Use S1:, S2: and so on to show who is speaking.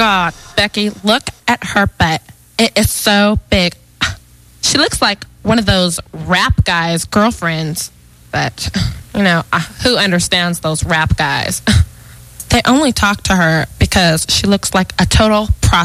S1: God, Becky, look at her butt. It is so big. She looks like one of those rap guys' girlfriends. But, who understands those rap guys? They only talk to her because she looks like a total prostitute.